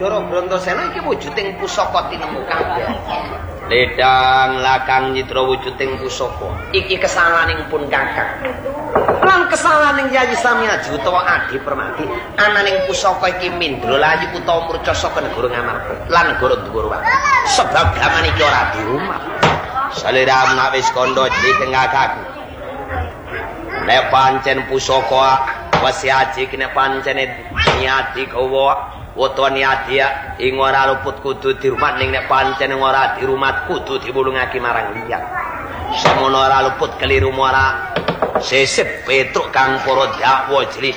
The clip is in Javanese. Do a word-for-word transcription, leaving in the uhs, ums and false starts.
Segara Brantasena iki wujuding pusaka tinemu kabeh. Ledang lakang nyitra wujuding pusaka. Iki kesalahaning pun Kakang. Lan kesalahaning Yayi Samiaji utawa Adi Permati, ananing pusaka iki Mindra Layu utawa murca saka negara Ngamarta lan negara Dwarawati. Sebab gaman iki ora diumat. Salira wis kandha ditengahku. Nek pancen pusaka wasi aji kene pancen niati kawa Woto niati ing ora luput kudu dirumat ning nek pancen ora dirumat kudu dibulungake marang liya. Semono ora luput keliru ora sesep Petruk kang para dakwa jelis